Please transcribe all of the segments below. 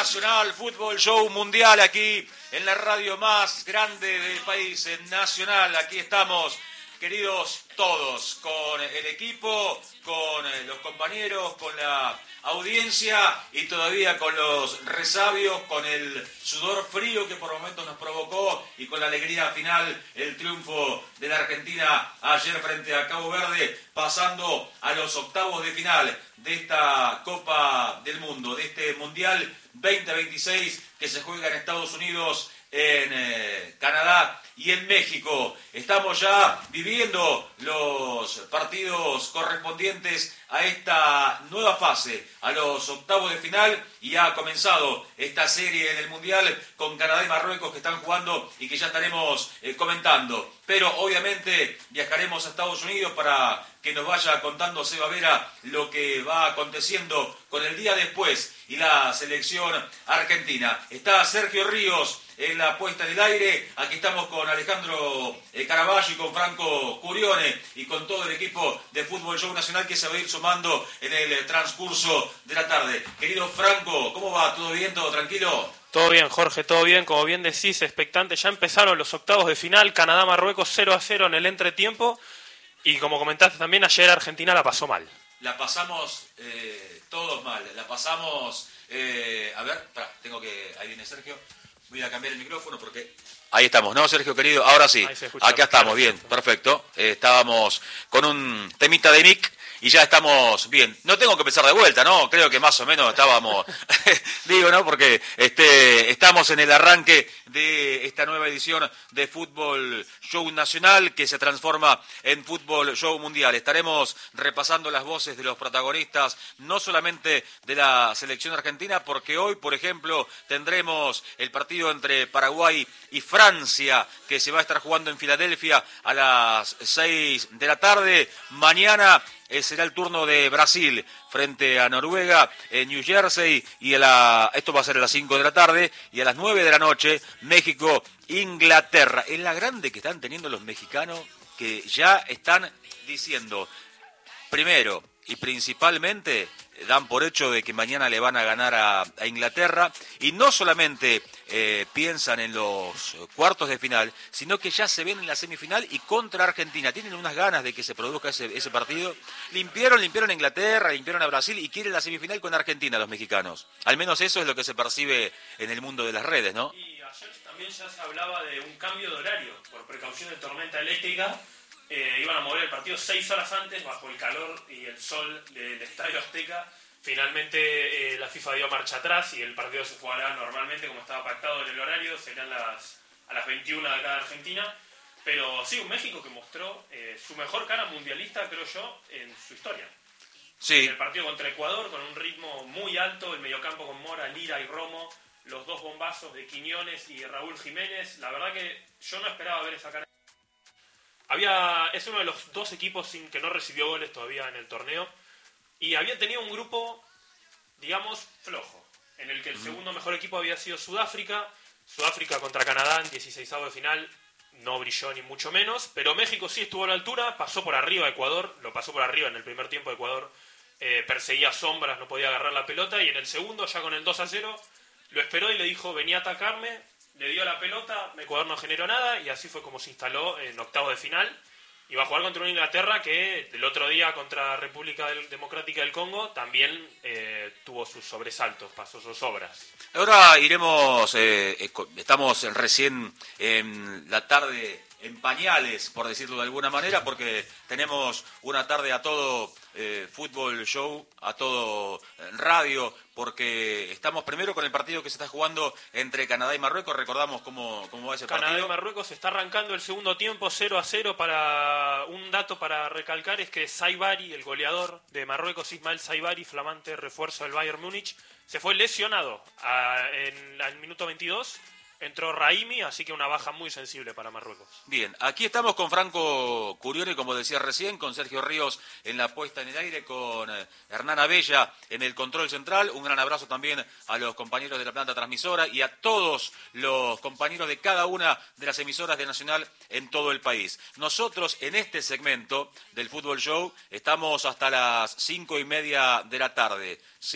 Nacional, Fútbol Show Mundial, aquí en la radio más grande del país, en Nacional. Aquí estamos, queridos todos, con el equipo, con los compañeros, con la audiencia y todavía con los resabios, con el sudor frío que por momentos nos provocó y con la alegría final, el triunfo de la Argentina ayer frente a Cabo Verde, pasando a los octavos de final de esta Copa del Mundo, de este Mundial 2026 que se juega en Estados Unidos, en Canadá y en México. Estamos ya viviendo los partidos correspondientes a esta nueva fase, a los octavos de final, y ha comenzado esta serie del Mundial con Canadá y Marruecos que están jugando y que ya estaremos comentando. Pero obviamente viajaremos a Estados Unidos para que nos vaya contando Seba Vera lo que va aconteciendo con el día después y la selección argentina. Está Sergio Ríos en la puesta en el aire. Aquí estamos con Alejandro Caraballo y con Franco Curione y con todo el equipo de Fútbol Show Nacional que se va a ir sumando en el transcurso de la tarde. Querido Franco, ¿cómo va? ¿Todo bien? ¿Todo tranquilo? Todo bien, Jorge, todo bien. Como bien decís, expectante. Ya empezaron los octavos de final. Canadá-Marruecos 0-0 en el entretiempo. Y como comentaste también, ayer Argentina la pasó mal. La pasamos todos mal. La pasamos... a ver, tengo que... Ahí viene Sergio. Voy a cambiar el micrófono porque... Ahí estamos, ¿no, Sergio querido? Ahora sí. Acá estamos, bien, perfecto. Estábamos con un temita de mic y ya estamos bien. No tengo que empezar de vuelta, ¿no? Creo que más o menos estábamos... Digo, ¿no? Porque estamos en el arranque de esta nueva edición de Fútbol Show Nacional que se transforma en Fútbol Show Mundial. Estaremos repasando las voces de los protagonistas, no solamente de la selección argentina, porque hoy, por ejemplo, tendremos el partido entre Paraguay y Francia, que se va a estar jugando en Filadelfia a las 6 de la tarde. Mañana será el turno de Brasil frente a Noruega en New Jersey, y esto va a ser a las 5 de la tarde, y a las 9 de la noche México, Inglaterra. Es la grande que están teniendo los mexicanos, que ya están diciendo, primero y principalmente, dan por hecho de que mañana le van a ganar a Inglaterra, y no solamente piensan en los cuartos de final, sino que ya se ven en la semifinal y contra Argentina. Tienen unas ganas de que se produzca ese partido. Limpiaron a Inglaterra, limpiaron a Brasil y quieren la semifinal con Argentina los mexicanos. Al menos eso es lo que se percibe en el mundo de las redes, ¿no? Y ayer también ya se hablaba de un cambio de horario por precaución de tormenta eléctrica. Iban a mover el partido 6 horas antes bajo el calor y el sol del Estadio Azteca. Finalmente la FIFA dio marcha atrás y el partido se jugará normalmente como estaba pactado en el horario, serán a las 21 de acá de Argentina. Pero sí, un México que mostró su mejor cara mundialista, creo yo, en su historia. Sí. El partido contra Ecuador con un ritmo muy alto, el mediocampo con Mora, Lira y Romo, los dos bombazos de Quiñones y Raúl Jiménez. La verdad que yo no esperaba ver esa cara. Es uno de los dos equipos que no recibió goles todavía en el torneo, y había tenido un grupo, digamos, flojo, en el que el segundo mejor equipo había sido Sudáfrica contra Canadá en 16avos de final, no brilló ni mucho menos, pero México sí estuvo a la altura, pasó por arriba a Ecuador, lo pasó por arriba en el primer tiempo. Ecuador perseguía sombras, no podía agarrar la pelota, y en el segundo, ya con el 2-0, lo esperó y le dijo, vení a atacarme. Le dio la pelota, Ecuador no generó nada, y así fue como se instaló en octavos de final. Y va a jugar contra una Inglaterra que el otro día contra República Democrática del Congo también tuvo sus sobresaltos, pasó sus obras. Ahora iremos, estamos recién en la tarde en pañales, por decirlo de alguna manera, porque tenemos una tarde a todo fútbol show, a todo radio, porque estamos primero con el partido que se está jugando entre Canadá y Marruecos. Recordamos cómo va ese partido. Canadá y Marruecos está arrancando el segundo tiempo 0-0. Un dato para recalcar es que Saibari, el goleador de Marruecos, Ismael Saibari, flamante refuerzo del Bayern Múnich, se fue lesionado en el minuto 22. Entró Raimi, así que una baja muy sensible para Marruecos. Bien, aquí estamos con Franco Curione, como decía recién, con Sergio Ríos en la puesta en el aire, con Hernán Abella en el control central. Un gran abrazo también a los compañeros de la planta transmisora y a todos los compañeros de cada una de las emisoras de Nacional en todo el país. Nosotros en este segmento del Fútbol Show estamos hasta las 5:30 de la tarde, ¿sí?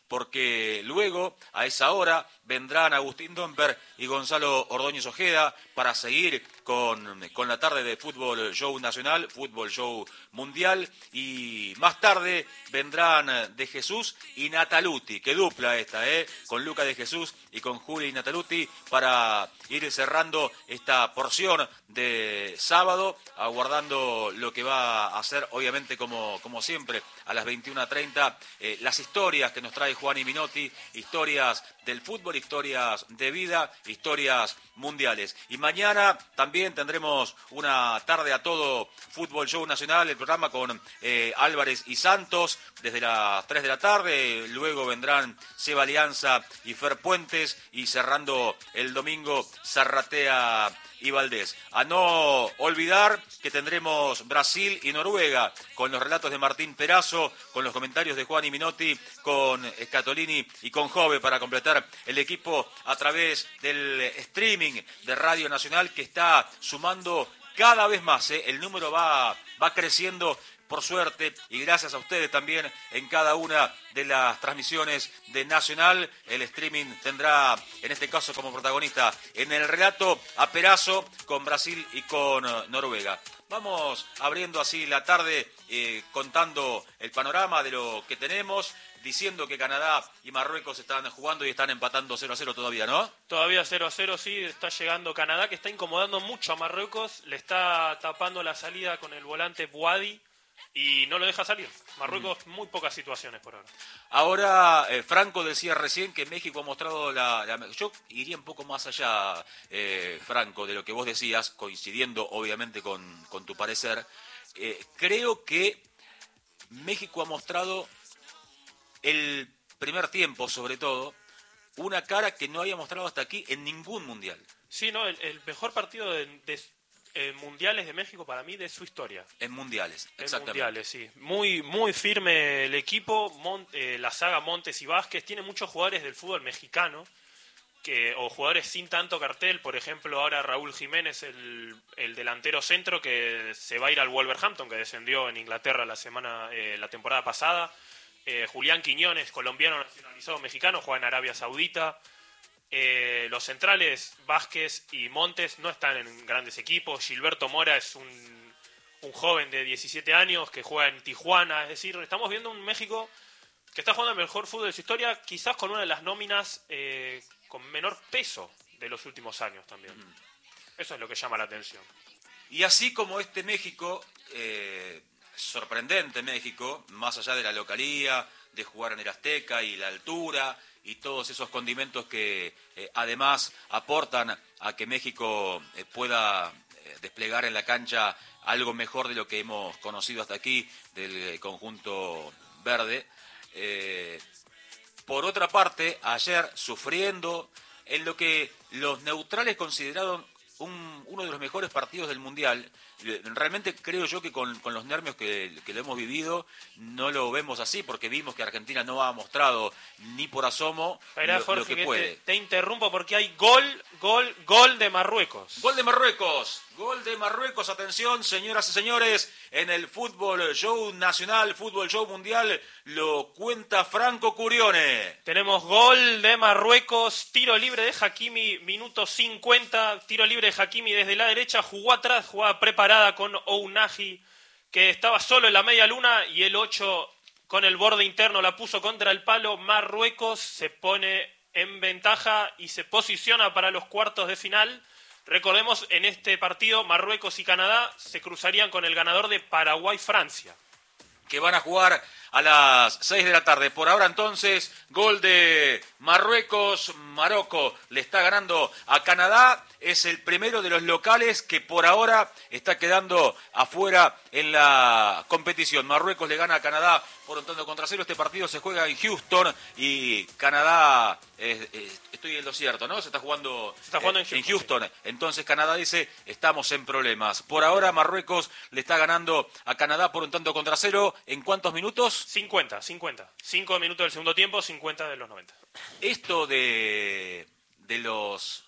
porque luego, a esa hora, vendrán Agustín Domper y Gonzalo Ordóñez Ojeda para seguir con la tarde de Fútbol Show Nacional, Fútbol Show Mundial, y más tarde vendrán De Jesús y Nataluti, que dupla esta, con Luca De Jesús y con Juli Nataluti, para ir cerrando esta porción de sábado, aguardando lo que va a ser, obviamente, como siempre, a las 21:30, las historias que nos trae Juan y Minotti, historias del fútbol, historias de vida, historias mundiales. Y mañana también tendremos una tarde a todo Fútbol Show Nacional, el programa con Álvarez y Santos, desde las 3 de la tarde, luego vendrán Seba Alianza y Fer Puentes, y cerrando el domingo Zarratea y Valdés. A no olvidar que tendremos Brasil y Noruega, con los relatos de Martín Perazo, con los comentarios de Juan y Minotti, con Scatolini y con Jove, para completar el equipo a través del streaming de Radio Nacional, que está sumando cada vez más. El número va creciendo, por suerte, y gracias a ustedes también en cada una de las transmisiones de Nacional. El streaming tendrá, en este caso, como protagonista en el relato a Perazo, con Brasil y con Noruega. Vamos abriendo así la tarde, contando el panorama de lo que tenemos, diciendo que Canadá y Marruecos están jugando y están empatando 0-0 todavía, ¿no? Todavía 0-0, sí, está llegando Canadá, que está incomodando mucho a Marruecos, le está tapando la salida con el volante Bouadi y no lo deja salir. Marruecos, muy pocas situaciones por ahora. Ahora, Franco decía recién que México ha mostrado yo iría un poco más allá, Franco, de lo que vos decías, coincidiendo obviamente con tu parecer. Creo que México ha mostrado el primer tiempo, sobre todo, una cara que no había mostrado hasta aquí en ningún mundial. Sí, no, el mejor partido de mundiales de México para mí de su historia. En mundiales, exactamente. En mundiales, sí. Muy, muy firme el equipo, la saga Montes y Vázquez. Tiene muchos jugadores del fútbol mexicano, o jugadores sin tanto cartel. Por ejemplo, ahora Raúl Jiménez, el delantero centro, que se va a ir al Wolverhampton, que descendió en Inglaterra la temporada pasada. Julián Quiñones, colombiano nacionalizado mexicano, juega en Arabia Saudita. Los centrales Vázquez y Montes no están en grandes equipos. Gilberto Mora es un joven de 17 años que juega en Tijuana. Es decir, estamos viendo un México que está jugando el mejor fútbol de su historia, quizás con una de las nóminas con menor peso de los últimos años también. Eso es lo que llama la atención. Y así como este México, sorprendente México, más allá de la localía, de jugar en el Azteca y la altura y todos esos condimentos que además aportan a que México pueda desplegar en la cancha algo mejor de lo que hemos conocido hasta aquí del conjunto verde. Por otra parte, ayer sufriendo en lo que los neutrales consideraron uno de los mejores partidos del Mundial. Realmente creo yo que con los nervios que lo hemos vivido no lo vemos así, porque vimos que Argentina no ha mostrado ni por asomo Jorge, lo que puede. Te interrumpo porque hay gol de Marruecos. Gol de Marruecos, atención señoras y señores, en el Fútbol Show Nacional, Fútbol Show Mundial, lo cuenta Franco Curione. Tenemos gol de Marruecos, tiro libre de Hakimi, minuto 50, tiro libre de Hakimi desde la derecha, jugó atrás, jugada preparada con Ounahi, que estaba solo en la media luna, y el 8 con el borde interno la puso contra el palo. Marruecos se pone en ventaja y se posiciona para los cuartos de final. Recordemos, en este partido Marruecos y Canadá se cruzarían con el ganador de Paraguay-Francia, que van a jugar a las 6 de la tarde. Por ahora entonces, gol de Marruecos. Marocco le está ganando a Canadá. Es el primero de los locales que por ahora está quedando afuera en la competición. Marruecos le gana a Canadá por un tanto contra cero. Este partido se juega en Houston y Canadá, estoy en lo cierto, ¿no? Se está jugando en Houston. Sí. Entonces Canadá dice, estamos en problemas. Por ahora Marruecos le está ganando a Canadá por un tanto contra cero. ¿En cuántos minutos? 50. 5 minutos del segundo tiempo, 50 de los 90. Esto de los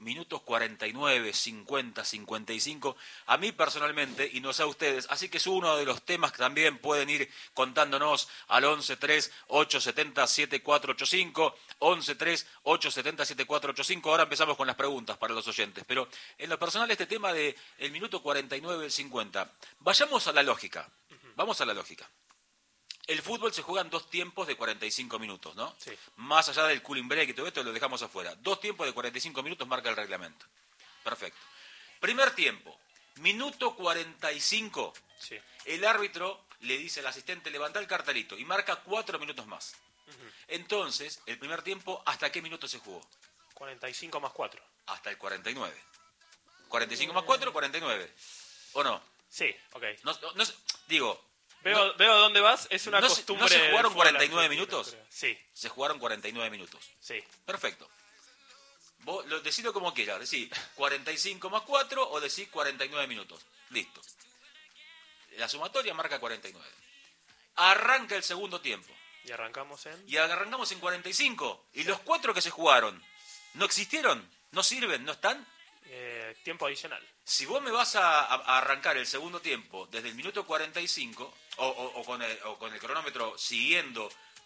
minutos 49, 50, 55. A mí personalmente, y no sé a ustedes, así que es uno de los temas que también pueden ir contándonos al 11-3-870-7485, 11-3-870-7485. Ahora empezamos con las preguntas para los oyentes, pero en lo personal este tema de el minuto 49, 50. Vayamos a la lógica, vamos a la lógica. El fútbol se juega en 2 tiempos de 45 minutos, ¿no? Sí. Más allá del cooling break y todo esto, lo dejamos afuera. 2 tiempos de 45 minutos marca el reglamento. Perfecto. Primer tiempo, minuto 45. Sí. El árbitro le dice al asistente, levanta el cartelito y marca 4 minutos más. Entonces, el primer tiempo, ¿hasta qué minuto se jugó? 45 más 4. Hasta el 49. 45 más 4, 49. ¿O no? Sí, ok. No, digo... Veo dónde vas, es una costumbre... ¿No se jugaron 49 minutos? Creo. Sí. Se jugaron 49 minutos. Sí. Perfecto. Vos decidlo como quieras, decís 45 más 4 o decís 49 minutos. Listo. La sumatoria marca 49. Arranca el segundo tiempo. Y arrancamos en... Y arrancamos en 45. Y los 4 que se jugaron, ¿no existieron? ¿No sirven? ¿No están? Tiempo adicional. Si vos me vas a arrancar el segundo tiempo desde el minuto 45 o con el cronómetro siguiendo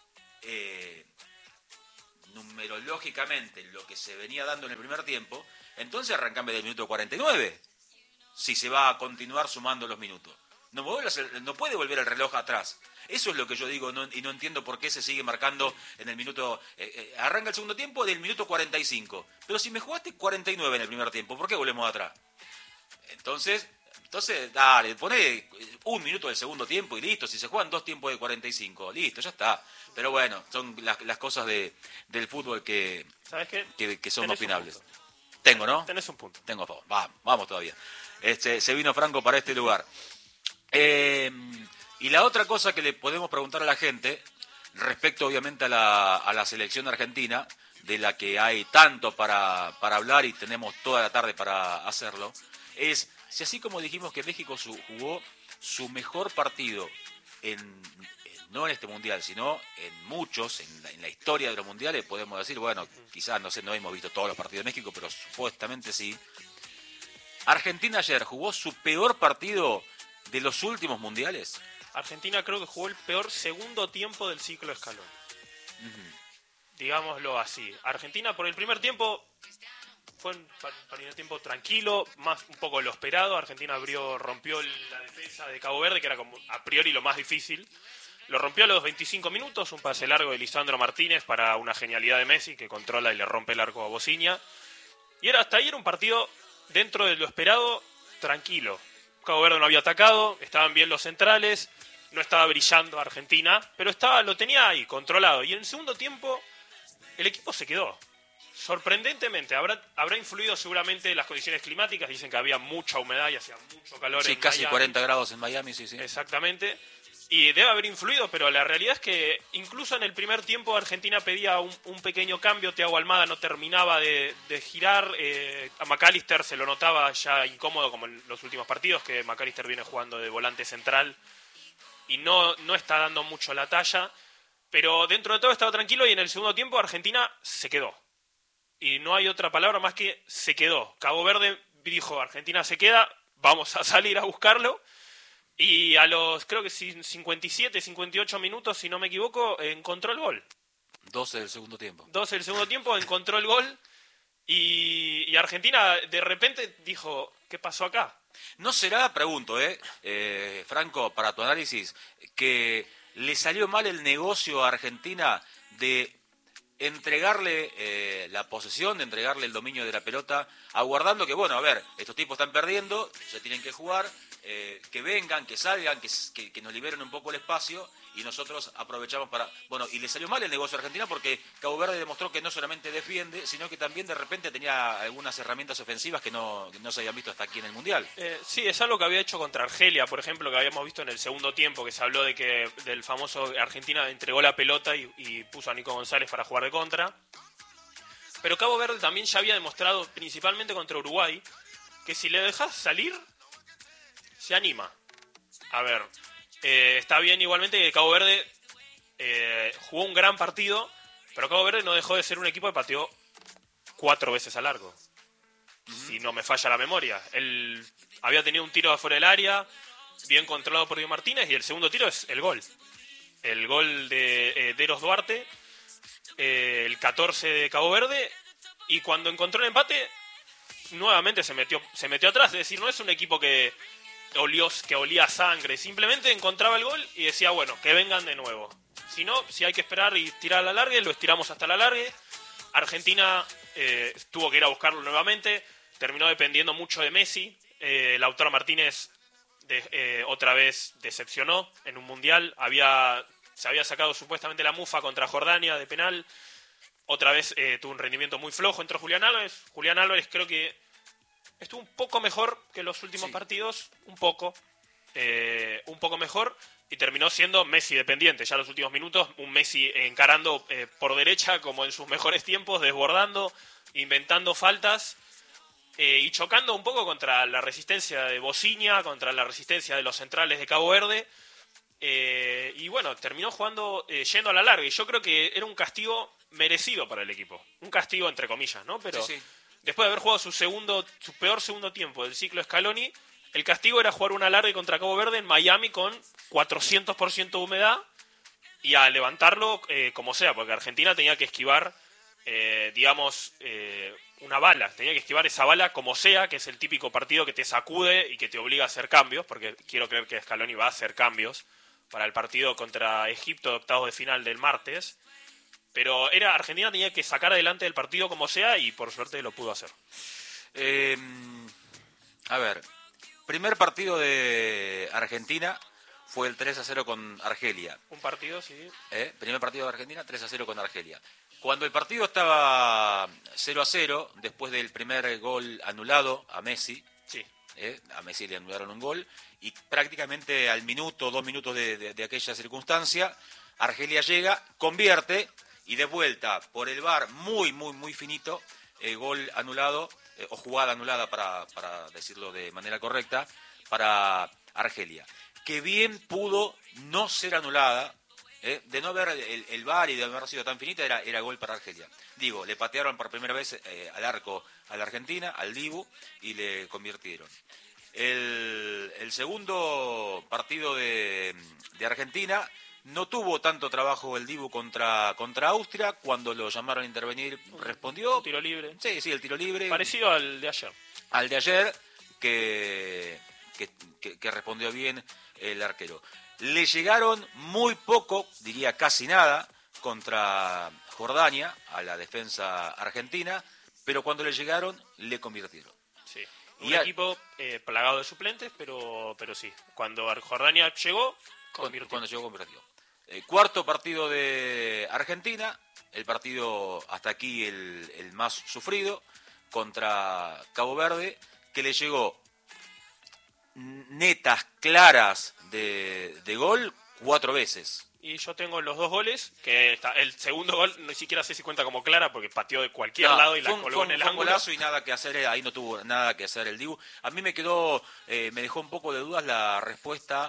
numerológicamente lo que se venía dando en el primer tiempo, entonces arrancame del minuto 49, si se va a continuar sumando los minutos. No puede volver el reloj atrás. Eso es lo que yo digo y no entiendo por qué se sigue marcando en el minuto... arranca el segundo tiempo del minuto 45. Pero si me jugaste 49 en el primer tiempo, ¿por qué volvemos atrás? Entonces dale, poné 1 minuto del segundo tiempo y listo. Si se juegan 2 tiempos de 45, listo, ya está. Pero bueno, son las cosas del fútbol que, ¿sabes qué? que son opinables. Punto. Tengo, ¿no? Tenés un punto. Tengo a favor. Vamos todavía. Se vino Franco para este lugar. Y la otra cosa que le podemos preguntar a la gente, respecto obviamente a la selección argentina, de la que hay tanto para hablar y tenemos toda la tarde para hacerlo, es si así como dijimos que México jugó su mejor partido no en este mundial, sino en muchos, en la historia de los mundiales, podemos decir, bueno, quizás no hemos visto todos los partidos de México, pero supuestamente sí. Argentina ayer jugó su peor partido de los últimos mundiales. Argentina creo que jugó el peor segundo tiempo del ciclo Scaloni. Digámoslo así. Argentina por el primer tiempo fue un primer tiempo tranquilo, más un poco lo esperado. Argentina rompió la defensa de Cabo Verde, que era como a priori lo más difícil. Lo rompió a los 25 minutos, un pase largo de Lisandro Martínez para una genialidad de Messi, que controla y le rompe el arco a Bociña. Y hasta ahí era un partido dentro de lo esperado, tranquilo. Cabo Verde no había atacado, estaban bien los centrales, no estaba brillando Argentina, pero lo tenía ahí, controlado. Y en el segundo tiempo, el equipo se quedó. Sorprendentemente, habrá influido seguramente las condiciones climáticas. Dicen que había mucha humedad y hacía mucho calor en Miami. Sí, casi 40 grados en Miami, sí. Exactamente. Y debe haber influido, pero la realidad es que incluso en el primer tiempo Argentina pedía un pequeño cambio. Thiago Almada no terminaba de girar. A McAllister se lo notaba ya incómodo, como en los últimos partidos, que McAllister viene jugando de volante central y no está dando mucho la talla. Pero dentro de todo estaba tranquilo y en el segundo tiempo Argentina se quedó. Y no hay otra palabra más que se quedó. Cabo Verde dijo, Argentina se queda, vamos a salir a buscarlo. Y a los, creo que 57, 58 minutos, si no me equivoco, encontró el gol. 12 del segundo tiempo. 12 del segundo tiempo, encontró el gol. Y Argentina de repente dijo, ¿qué pasó acá? ¿No será, pregunto, Franco, para tu análisis, que le salió mal el negocio a Argentina de entregarle la posesión, de entregarle el dominio de la pelota, aguardando que, bueno, a ver, estos tipos están perdiendo, se tienen que jugar, que vengan, que salgan, que nos liberen un poco el espacio y nosotros aprovechamos para... Bueno, y le salió mal el negocio a Argentina porque Cabo Verde demostró que no solamente defiende, sino que también de repente tenía algunas herramientas ofensivas que no se habían visto hasta aquí en el Mundial. Sí, es algo que había hecho contra Argelia, por ejemplo, que habíamos visto en el segundo tiempo, que se habló de que del famoso Argentina entregó la pelota y puso a Nico González para jugar de contra. Pero Cabo Verde también ya había demostrado, principalmente contra Uruguay, que si le dejas salir, se anima. A ver, está bien igualmente que Cabo Verde jugó un gran partido, pero Cabo Verde no dejó de ser un equipo que pateó 4 veces a largo. si no me falla la memoria. Él había tenido un tiro afuera del área, bien controlado por Diego Martínez, y el segundo tiro es el gol. El gol de Deros Duarte, el 14 de Cabo Verde, y cuando encontró el empate, nuevamente se metió atrás. Es decir, no es un equipo que olía a sangre, simplemente encontraba el gol y decía, bueno, que vengan de nuevo. Si no, si hay que esperar y tirar a la largue, lo estiramos hasta la largue. Argentina tuvo que ir a buscarlo nuevamente, terminó dependiendo mucho de Messi. Lautaro Martínez otra vez decepcionó en un mundial, se había sacado supuestamente la mufa contra Jordania de penal, otra vez tuvo un rendimiento muy flojo. Entró Julián Álvarez creo que estuvo un poco mejor que los últimos partidos, un poco mejor, y terminó siendo Messi dependiente. Ya en los últimos minutos, un Messi encarando por derecha como en sus mejores tiempos, desbordando, inventando faltas y chocando un poco contra la resistencia de Bociña, contra la resistencia de los centrales de Cabo Verde. Y bueno, terminó jugando yendo a la larga, y yo creo que era un castigo merecido para el equipo. Un castigo entre comillas, ¿no? Pero sí. Después de haber jugado su peor segundo tiempo del ciclo Scaloni, el castigo era jugar una larga contra Cabo Verde en Miami con 400% de humedad y a levantarlo como sea, porque Argentina tenía que esquivar, una bala. Tenía que esquivar esa bala como sea, que es el típico partido que te sacude y que te obliga a hacer cambios, porque quiero creer que Scaloni va a hacer cambios para el partido contra Egipto de octavos de final del martes. Pero Argentina tenía que sacar adelante el partido como sea, y por suerte lo pudo hacer. A ver, primer partido de Argentina fue el 3-0 con Argelia. Un partido, sí. Primer partido de Argentina, 3-0 con Argelia. Cuando el partido estaba 0-0, después del primer gol anulado a Messi, sí. A Messi le anularon un gol, y prácticamente al minuto, 2 minutos de aquella circunstancia, Argelia llega, convierte, y de vuelta por el VAR, muy, muy, muy finito, gol anulado, o jugada anulada para decirlo de manera correcta, para Argelia. Que bien pudo no ser anulada, de no haber el VAR y de haber sido tan finita, era gol para Argelia. Digo, le patearon por primera vez al arco a la Argentina, al Dibu, y le convirtieron. El segundo partido de Argentina no tuvo tanto trabajo el Dibu contra Austria. Cuando lo llamaron a intervenir, respondió. Un tiro libre. Sí, el tiro libre. Parecido al de ayer. Al de ayer, que respondió bien el arquero. Le llegaron muy poco, diría casi nada, contra Jordania, a la defensa argentina, pero cuando le llegaron, le convirtieron. Sí. Un equipo plagado de suplentes, pero sí. Cuando Jordania llegó, convirtió. Cuando llegó, convirtió. Cuarto partido de Argentina, el partido hasta aquí el más sufrido, contra Cabo Verde, que le llegó netas, claras de gol 4 veces. Y yo tengo los 2 goles, que el segundo gol ni siquiera sé si cuenta como clara, porque pateó de cualquier lado y la colgó en el ángulo. Un golazo y nada que hacer, ahí no tuvo nada que hacer el Dibu. A mí me dejó un poco de dudas la respuesta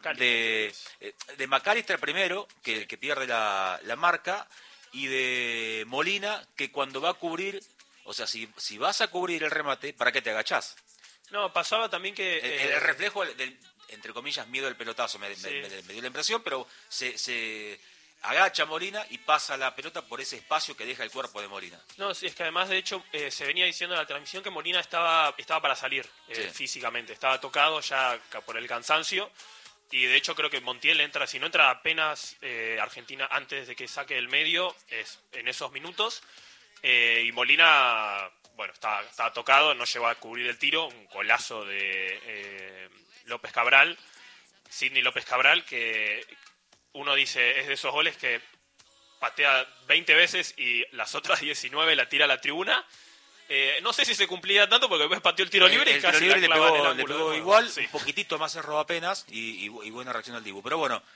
de McAllister primero, que pierde la marca, y de Molina, que cuando va a cubrir, o sea, si vas a cubrir el remate, ¿para qué te agachás? No, pasaba también que... El reflejo del, entre comillas, miedo del pelotazo me dio la impresión, pero se agacha Molina y pasa la pelota por ese espacio que deja el cuerpo de Molina. No, sí, es que además, de hecho, se venía diciendo en la transmisión que Molina estaba para salir físicamente, estaba tocado ya por el cansancio, y de hecho creo que Montiel entra, si no entra apenas Argentina antes de que saque el medio, es en esos minutos, y Molina... Bueno, estaba tocado, no llegó a cubrir el tiro, un golazo de López Cabral, Sidney López Cabral, que uno dice es de esos goles que patea 20 veces y las otras 19 la tira a la tribuna. No sé si se cumplía tanto, porque después pateó el tiro libre y casi la clava en el ángulo. Le pegó igual, sí. Un poquitito más cerró apenas, y buena reacción al Dibu. Pero bueno,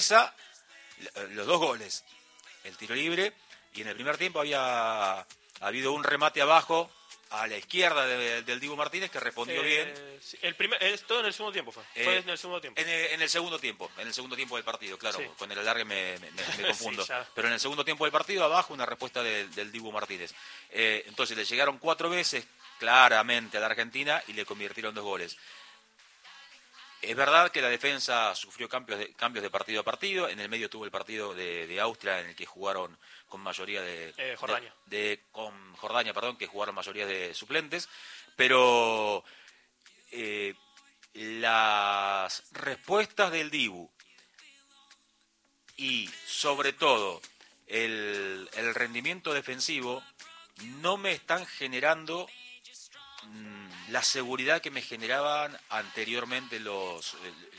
los 2 goles, el tiro libre, y en el primer tiempo había habido un remate abajo a la izquierda del Dibu Martínez, que respondió bien. Sí, todo en el segundo tiempo fue en el segundo tiempo. En el segundo tiempo del partido, claro, sí. Con el alargue me confundo. Sí, pero en el segundo tiempo del partido, abajo, una respuesta del Dibu Martínez. Entonces le llegaron 4 veces claramente a la Argentina y le convirtieron 2 goles. Es verdad que la defensa sufrió cambios de partido a partido. En el medio tuvo el partido de Austria, en el que jugaron con mayoría Jordania. Con Jordania, perdón, que jugaron mayoría de suplentes. Pero las respuestas del Dibu y sobre todo el rendimiento defensivo no me están generando la seguridad que me generaban anteriormente los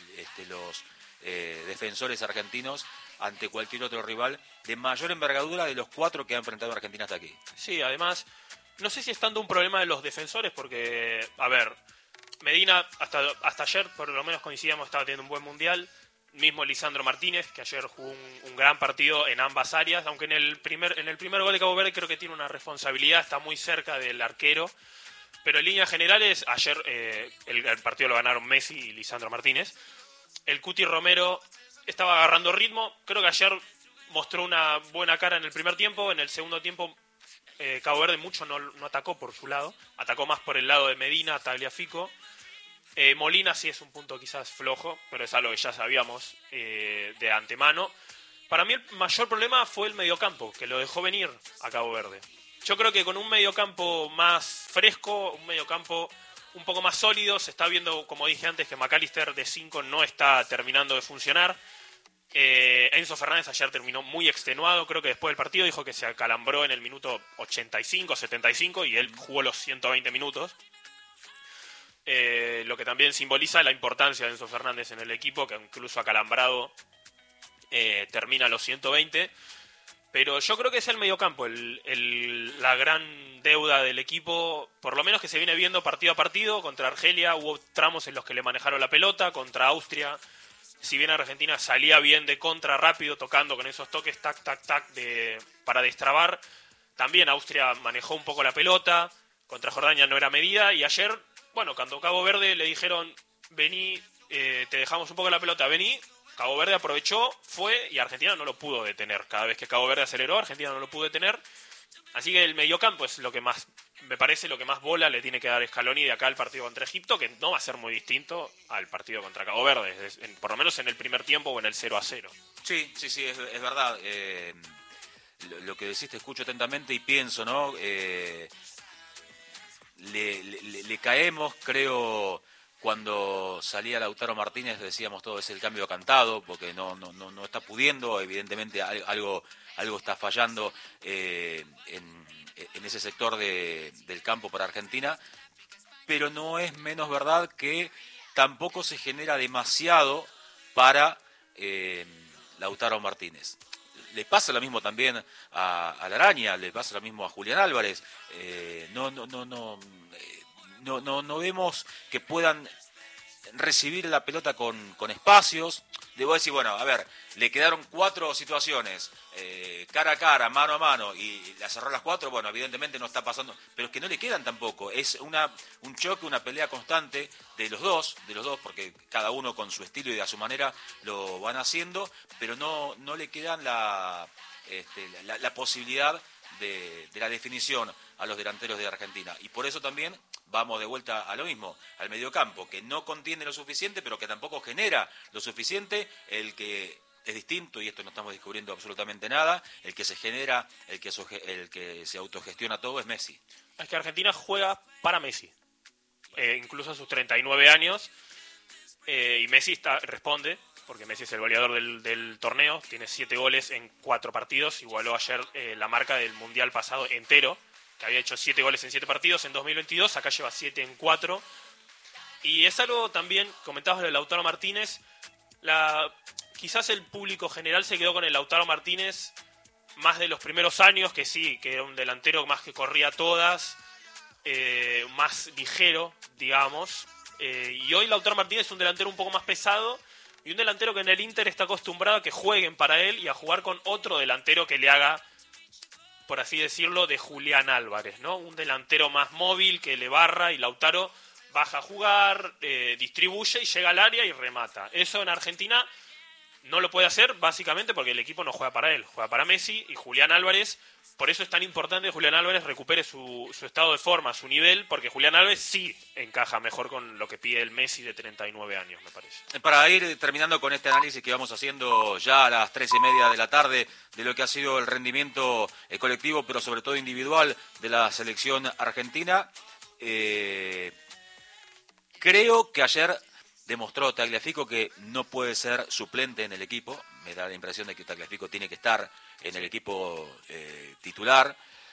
defensores argentinos ante cualquier otro rival de mayor envergadura de los 4 que ha enfrentado Argentina hasta aquí. Sí, además, no sé si es tanto un problema de los defensores, porque, a ver, Medina hasta ayer, por lo menos coincidíamos, estaba teniendo un buen mundial. Mismo Lisandro Martínez, que ayer jugó un gran partido en ambas áreas, aunque en el primer gol de Cabo Verde creo que tiene una responsabilidad, está muy cerca del arquero. Pero en líneas generales, ayer el partido lo ganaron Messi y Lisandro Martínez. El Cuti Romero estaba agarrando ritmo. Creo que ayer mostró una buena cara en el primer tiempo. En el segundo tiempo, Cabo Verde mucho no atacó por su lado. Atacó más por el lado de Medina, Tagliafico. Molina sí es un punto quizás flojo, pero es algo que ya sabíamos de antemano. Para mí el mayor problema fue el mediocampo, que lo dejó venir a Cabo Verde. Yo creo que con un mediocampo más fresco, un mediocampo un poco más sólido, se está viendo, como dije antes, que McAllister de 5 no está terminando de funcionar. Enzo Fernández ayer terminó muy extenuado, creo que después del partido dijo que se acalambró en el minuto 85, 75 y él jugó los 120 minutos. Lo que también simboliza la importancia de Enzo Fernández en el equipo, que incluso acalambrado termina los 120. Pero yo creo que es el mediocampo la gran deuda del equipo, por lo menos que se viene viendo partido a partido. Contra Argelia hubo tramos en los que le manejaron la pelota, contra Austria, si bien Argentina salía bien de contra rápido, tocando con esos toques tac, tac, tac para destrabar, también Austria manejó un poco la pelota, contra Jordania no era medida, y ayer, bueno, cuando Cabo Verde le dijeron, vení, te dejamos un poco la pelota, vení, Cabo Verde aprovechó, fue y Argentina no lo pudo detener. Cada vez que Cabo Verde aceleró, Argentina no lo pudo detener. Así que el mediocampo es lo que más, me parece, lo que más bola le tiene que dar Scaloni de acá al partido contra Egipto, que no va a ser muy distinto al partido contra Cabo Verde, por lo menos en el primer tiempo o en el 0-0. Sí, es verdad. Lo que decís te escucho atentamente y pienso, ¿no? Le caemos, creo... Cuando salía Lautaro Martínez decíamos todo es el cambio cantado, porque no está pudiendo, evidentemente algo está fallando en ese sector del campo para Argentina, pero no es menos verdad que tampoco se genera demasiado para Lautaro Martínez. Le pasa lo mismo también a Laraña, le pasa lo mismo a Julián Álvarez. No vemos que puedan recibir la pelota con espacios. Debo decir, bueno, a ver, le quedaron 4 situaciones, cara a cara, mano a mano, y la cerró las 4, bueno, evidentemente no está pasando, pero es que no le quedan tampoco, es un choque, una pelea constante de los dos, porque cada uno con su estilo y a su manera lo van haciendo, pero no le quedan la posibilidad de la definición a los delanteros de Argentina, y por eso también vamos de vuelta a lo mismo, al mediocampo, que no contiene lo suficiente, pero que tampoco genera lo suficiente. El que es distinto, y esto no estamos descubriendo absolutamente nada, el que se genera, el que se autogestiona todo es Messi. Es que Argentina juega para Messi, incluso a sus 39 años, y Messi responde, porque Messi es el goleador del torneo, tiene 7 goles en 4 partidos, igualó ayer la marca del Mundial pasado entero, que había hecho 7 goles en 7 partidos en 2022, acá lleva 7 en 4. Y es algo también, comentabas de Lautaro Martínez, quizás el público general se quedó con el Lautaro Martínez más de los primeros años, que sí, que era un delantero más que corría todas, más ligero, digamos. Y hoy Lautaro Martínez es un delantero un poco más pesado, y un delantero que en el Inter está acostumbrado a que jueguen para él y a jugar con otro delantero que le haga por así decirlo, de Julián Álvarez, ¿no? Un delantero más móvil que le barra, y Lautaro baja a jugar, distribuye y llega al área y remata. Eso en Argentina no lo puede hacer básicamente porque el equipo no juega para él, juega para Messi, y Julián Álvarez, por eso es tan importante que Julián Álvarez recupere su estado de forma, su nivel, porque Julián Álvarez sí encaja mejor con lo que pide el Messi de 39 años, me parece. Para ir terminando con este análisis que vamos haciendo ya a las 3:30 de la tarde de lo que ha sido el rendimiento colectivo, pero sobre todo individual de la selección argentina, creo que ayer demostró Tagliafico que no puede ser suplente en el equipo. Me da la impresión de que Tagliafico tiene que estar en el equipo titular.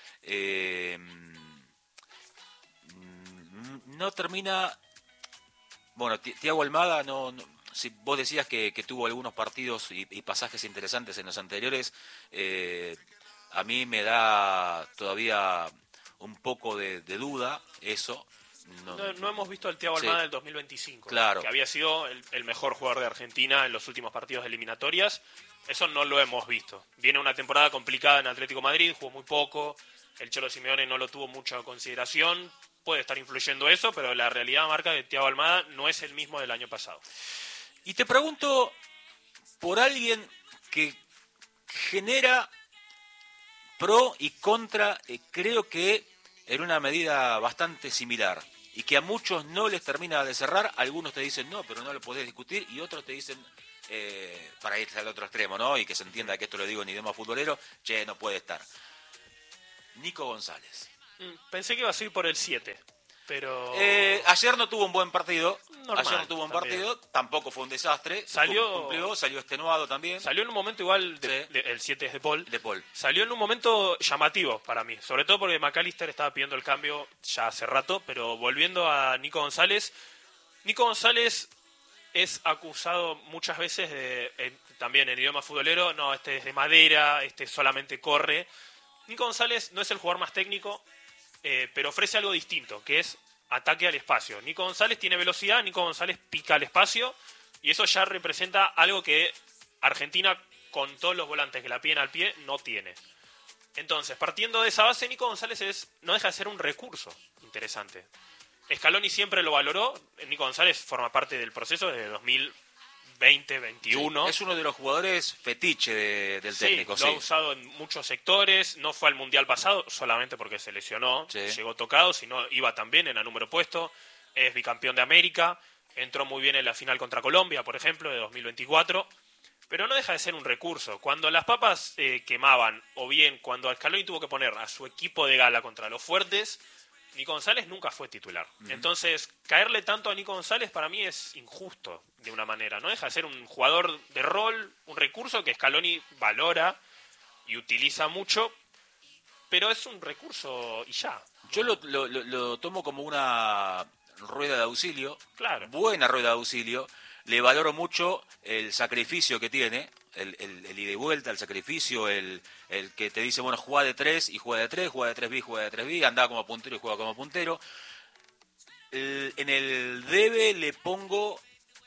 No termina... Bueno, Thiago Almada, si vos decías que tuvo algunos partidos y pasajes interesantes en los anteriores, a mí me da todavía un poco de duda eso. No hemos visto al Thiago Almada del 2025, claro, que había sido el mejor jugador de Argentina en los últimos partidos de eliminatorias. Eso no lo hemos visto. Viene una temporada complicada en Atlético Madrid, jugó muy poco, el Cholo Simeone no lo tuvo mucha consideración, puede estar influyendo eso, pero la realidad marca que Thiago Almada no es el mismo del año pasado. Y te pregunto por alguien que genera pro y contra, creo que en una medida bastante similar, y que a muchos no les termina de cerrar. Algunos te dicen no, pero no lo podés discutir, y otros te dicen, para irse al otro extremo, ¿no? Y que se entienda que esto lo digo en idioma futbolero, no puede estar. Nico González. Pensé que iba a ir por el 7, pero... ayer no tuvo un buen partido. Normal, ayer no tuvo un partido, tampoco fue un desastre. Salió extenuado también. Salió en un momento igual, el 7 es de Paul. De Paul. Salió en un momento llamativo para mí, sobre todo porque McAllister estaba pidiendo el cambio ya hace rato, pero volviendo a Nico González es acusado muchas veces también en idioma futbolero, no, este es de madera, este solamente corre. Nico González no es el jugador más técnico, pero ofrece algo distinto, que es ataque al espacio. Nico González tiene velocidad, Nico González pica al espacio, y eso ya representa algo que Argentina, con todos los volantes que la piden al pie, no tiene. Entonces, partiendo de esa base, Nico González no deja de ser un recurso interesante. Scaloni siempre lo valoró, Nico González forma parte del proceso desde 2020-21. Sí, es uno de los jugadores fetiche del técnico. Lo ha usado en muchos sectores, no fue al Mundial pasado solamente porque se lesionó, llegó tocado, sino iba también en el número puesto, es bicampeón de América, entró muy bien en la final contra Colombia, por ejemplo, de 2024, pero no deja de ser un recurso. Cuando las papas quemaban, o bien cuando Scaloni tuvo que poner a su equipo de gala contra los fuertes, Nico González nunca fue titular. Entonces, caerle tanto a Nico González para mí es injusto, de una manera. No deja de ser un jugador de rol, un recurso que Scaloni valora y utiliza mucho, pero es un recurso y ya. Yo lo tomo como una rueda de auxilio, claro, buena rueda de auxilio. Le valoro mucho el sacrificio que tiene, el ida y vuelta, el sacrificio, el que te dice, bueno, juega de 3 y juega de 3, juega de 3B, juega de 3B, anda como puntero y juega como puntero. En el debe le pongo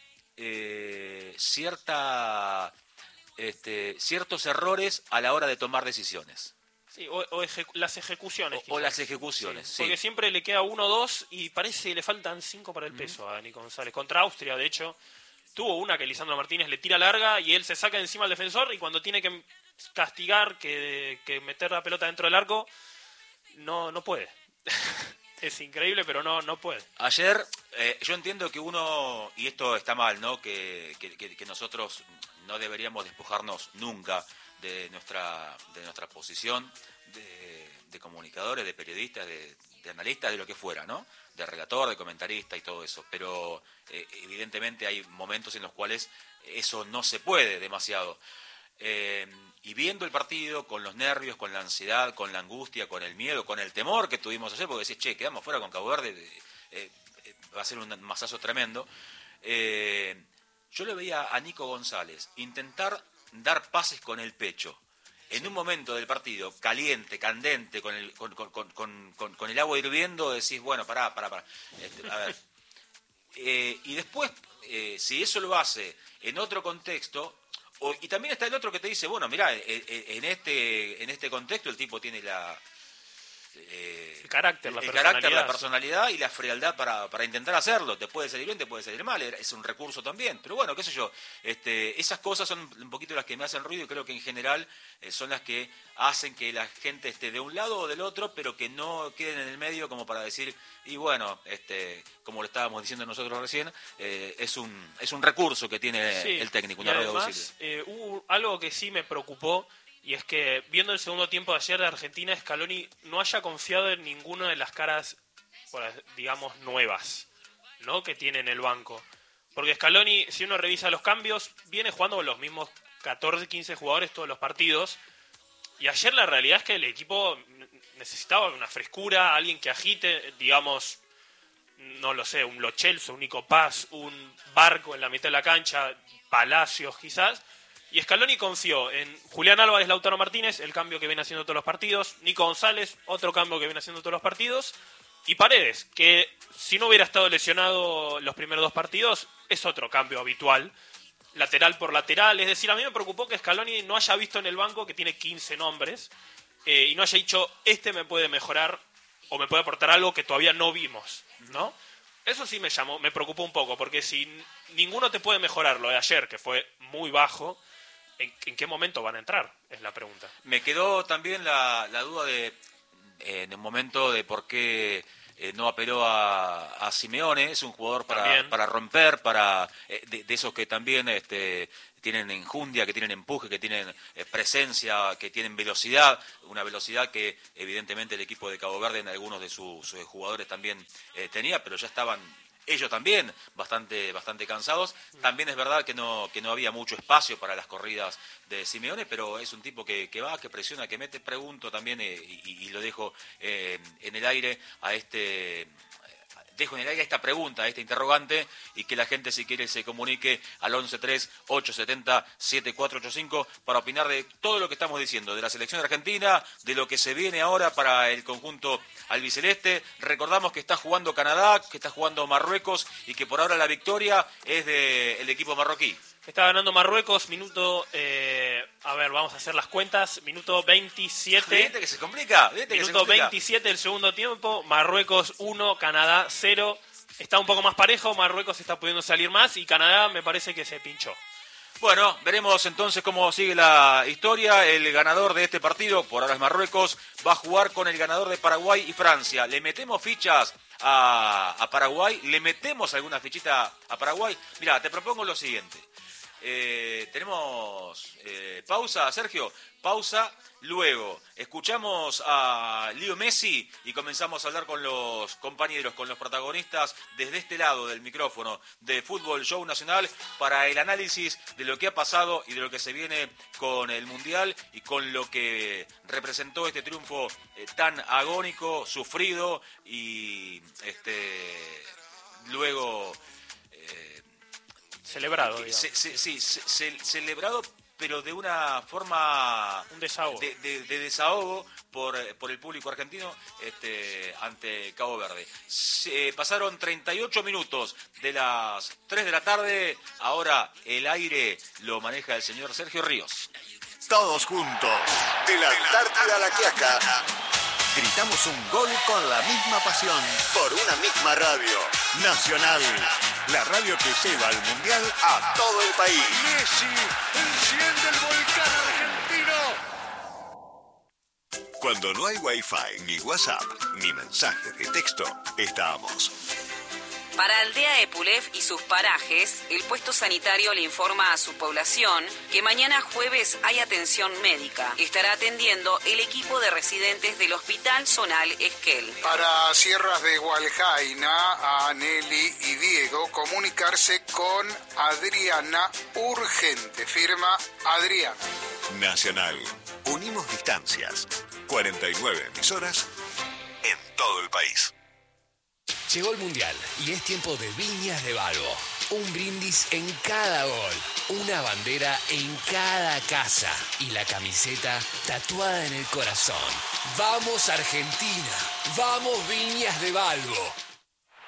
ciertos errores a la hora de tomar decisiones. Sí, las ejecuciones. O las ejecuciones, sí. Porque siempre le queda 1 o 2 y parece que le faltan 5 para el peso a Nico González. Contra Austria, de hecho, tuvo una que Lisandro Martínez le tira larga y él se saca encima al defensor, y cuando tiene que castigar, que meter la pelota dentro del arco, no puede. Es increíble, pero no puede. Ayer, yo entiendo que uno, y esto está mal, ¿no? Que nosotros no deberíamos despojarnos nunca de nuestra posición de comunicadores, de periodistas, de analistas, de lo que fuera, ¿no? De relator, de comentarista y todo eso. Pero evidentemente hay momentos en los cuales eso no se puede demasiado. Y viendo el partido con los nervios, con la ansiedad, con la angustia, con el miedo, con el temor que tuvimos ayer, porque decís, quedamos fuera con Cabo Verde, va a ser un masazo tremendo. Yo le veía a Nico González intentar dar pases con el pecho. En un momento del partido, caliente, candente, con el agua hirviendo, decís, bueno, pará. A ver. Y después, si eso lo hace en otro contexto, Y también está el otro que te dice, bueno, mirá, en este contexto el tipo tiene el carácter, la personalidad y la frialdad para intentar hacerlo. Te puede salir bien, te puede salir mal, es un recurso también. Pero bueno, qué sé yo, esas cosas son un poquito las que me hacen ruido y creo que en general son las que hacen que la gente esté de un lado o del otro, pero que no queden en el medio como para decir, y bueno, como lo estábamos diciendo nosotros recién, es un recurso que tiene el técnico, una rueda además, hubo algo que sí me preocupó. Y es que, viendo el segundo tiempo de ayer de Argentina, Scaloni no haya confiado en ninguna de las caras, digamos, nuevas, ¿no?, que tiene en el banco. Porque Scaloni, si uno revisa los cambios, viene jugando con los mismos 14, 15 jugadores todos los partidos. Y ayer la realidad es que el equipo necesitaba una frescura, alguien que agite, digamos, no lo sé, un Lo Celso, un Nico Paz, un Barco en la mitad de la cancha, Palacios quizás. Y Scaloni confió en Julián Álvarez, Lautaro Martínez, el cambio que viene haciendo todos los partidos, Nico González, otro cambio que viene haciendo todos los partidos, y Paredes, que si no hubiera estado lesionado los primeros 2 partidos, es otro cambio habitual, lateral por lateral. Es decir, a mí me preocupó que Scaloni no haya visto en el banco, que tiene 15 nombres, y no haya dicho, me puede mejorar o me puede aportar algo que todavía no vimos, ¿no? Eso sí me preocupó un poco, porque si ninguno te puede mejorar lo de ayer, que fue muy bajo, ¿en qué momento van a entrar? Es la pregunta. Me quedó también la duda en el momento de por qué no apeló a Simeone. Es un jugador para romper, de esos que también tienen enjundia, que tienen empuje, que tienen presencia, que tienen velocidad, una velocidad que evidentemente el equipo de Cabo Verde en algunos de sus jugadores también tenía, pero ya estaban ellos también bastante cansados. También es verdad que no había mucho espacio para las corridas de Simeone, pero es un tipo que va, que presiona, que mete. Pregunto también, y lo dejo en el aire dejo en el aire esta pregunta, esta interrogante, y que la gente, si quiere, se comunique al 11-3-870-7485 para opinar de todo lo que estamos diciendo, de la selección argentina, de lo que se viene ahora para el conjunto albiceleste. Recordamos que está jugando Canadá, que está jugando Marruecos, y que por ahora la victoria es del equipo marroquí. Está ganando Marruecos, minuto, vamos a hacer las cuentas, minuto 27. ¿Viste que se complica? Minuto 27 del segundo tiempo, Marruecos 1, Canadá 0. Está un poco más parejo, Marruecos está pudiendo salir más y Canadá me parece que se pinchó. Bueno, veremos entonces cómo sigue la historia. El ganador de este partido, por ahora es Marruecos, va a jugar con el ganador de Paraguay y Francia. ¿Le metemos fichas a Paraguay? ¿Le metemos alguna fichita a Paraguay? Mirá, te propongo lo siguiente. Tenemos pausa, Sergio, pausa, luego escuchamos a Leo Messi y comenzamos a hablar con los compañeros, con los protagonistas desde este lado del micrófono de Fútbol Show Nacional para el análisis de lo que ha pasado y de lo que se viene con el Mundial y con lo que representó este triunfo tan agónico, sufrido y luego celebrado, celebrado, pero de una forma... Un desahogo. De desahogo por el público argentino ante Cabo Verde. Pasaron 38 minutos de las 3 de la tarde. Ahora el aire lo maneja el señor Sergio Ríos. Todos juntos, de la Antártida a la Quiaca. Gritamos un gol con la misma pasión, por una misma radio. Nacional, la radio que lleva al Mundial a todo el país. Messi enciende el volcán argentino. Cuando no hay Wi-Fi, ni WhatsApp, ni mensajes de texto, estamos. Para Aldea Epulef y sus parajes, el puesto sanitario le informa a su población que mañana jueves hay atención médica. Estará atendiendo el equipo de residentes del Hospital Zonal Esquel. Para Sierras de Hualjaina, a Nelly y Diego, comunicarse con Adriana urgente. Firma Adriana. Nacional. Unimos distancias. 49 emisoras en todo el país. Llegó el Mundial y es tiempo de Viñas de Balbo. Un brindis en cada gol, una bandera en cada casa y la camiseta tatuada en el corazón. ¡Vamos Argentina! ¡Vamos Viñas de Balbo!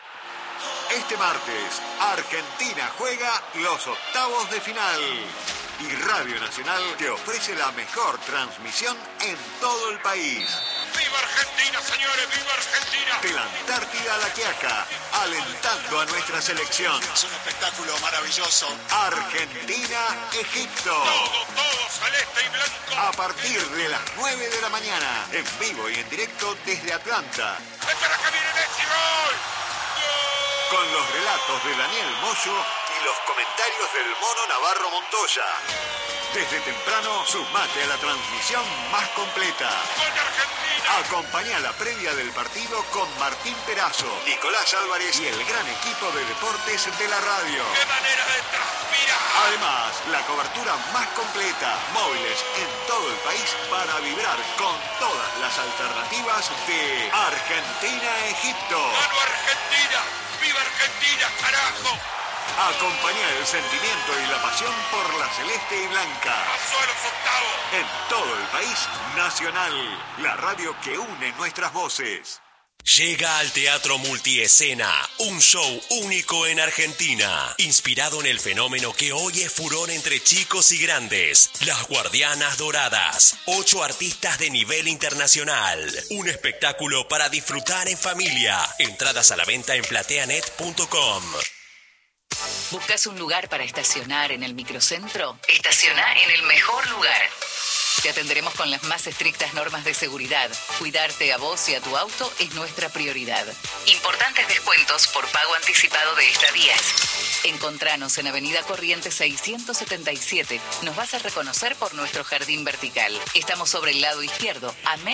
Este martes, Argentina juega los octavos de final. Y Radio Nacional te ofrece la mejor transmisión en todo el país. ¡Viva Argentina, señores! ¡Viva Argentina! De la Antártida a la Quiaca, alentando a nuestra selección. Es un espectáculo maravilloso. Argentina-Egipto. Todo celeste y blanco. A partir de las 9 de la mañana, en vivo y en directo desde Atlanta. ¡Espera que viene Messi! ¡Gol! Con los relatos de Daniel Moyo y los comentarios del Mono Navarro Montoya. Desde temprano, sumate a la transmisión más completa. ¡Con Argentina! Acompañá la previa del partido con Martín Perazo, Nicolás Álvarez y el gran equipo de deportes de la radio. ¡Qué manera de transpirar! Además, la cobertura más completa, móviles en todo el país para vibrar con todas las alternativas de Argentina-Egipto. ¡Gano Argentina! ¡Viva Argentina, carajo! Acompañá el sentimiento y la pasión por la celeste y blanca. ¡Pasó a los octavos! En todo el país, Nacional, la radio que une nuestras voces. Llega al Teatro Multiescena, un show único en Argentina, inspirado en el fenómeno que hoy es furor entre chicos y grandes, Las Guardianas Doradas, 8 artistas de nivel internacional, un espectáculo para disfrutar en familia, entradas a la venta en plateanet.com. ¿Buscas un lugar para estacionar en el microcentro? Estaciona en el mejor lugar. Te atenderemos con las más estrictas normas de seguridad. Cuidarte a vos y a tu auto es nuestra prioridad. Importantes descuentos por pago anticipado de estadías. Encontranos en Avenida Corrientes 677. Nos vas a reconocer por nuestro jardín vertical. Estamos sobre el lado izquierdo, a